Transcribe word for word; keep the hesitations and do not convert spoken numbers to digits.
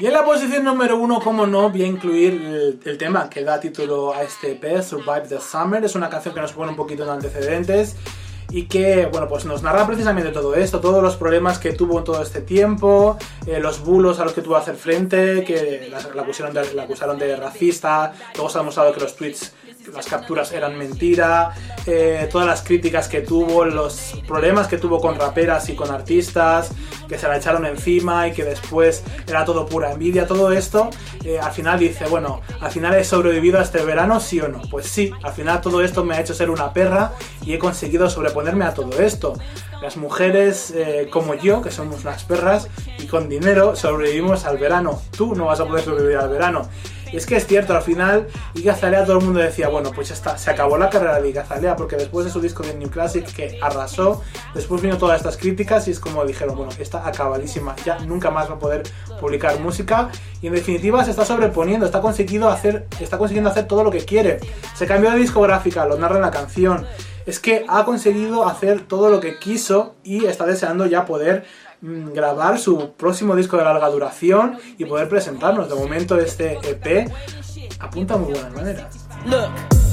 Y en la posición número uno, como no, voy a incluir el, el tema que da título a este E P, Survive the Summer. Es una canción que nos pone un poquito en antecedentes y que, bueno, pues nos narra precisamente todo esto, todos los problemas que tuvo en todo este tiempo, eh, los bulos a los que tuvo que hacer frente, que la, la, acusaron de, la acusaron de racista, luego se ha demostrado que los tweets, las capturas eran mentira, eh, todas las críticas que tuvo, los problemas que tuvo con raperas y con artistas, que se la echaron encima y que después era todo pura envidia, todo esto, eh, al final dice, bueno, al final he sobrevivido a este verano, ¿sí o no? Pues sí, al final todo esto me ha hecho ser una perra y he conseguido sobreponerme a todo esto. Las mujeres eh, como yo, que somos unas perras y con dinero, sobrevivimos al verano. Tú no vas a poder sobrevivir al verano. Y es que es cierto, al final Iggy Azalea, todo el mundo decía, bueno, pues ya está, se acabó la carrera de Iggy Azalea, porque después de su disco de New Classic, que arrasó, después vino todas estas críticas y es como dijeron, bueno, está acabadísima, ya nunca más va a poder publicar música, y en definitiva se está sobreponiendo, está consiguiendo hacer, está consiguiendo hacer todo lo que quiere. Se cambió de discográfica, lo narra en la canción. Es que ha conseguido hacer todo lo que quiso y está deseando ya poder mmm, grabar su próximo disco de larga duración y poder presentarnos. De momento este E P apunta muy buenas maneras. Look.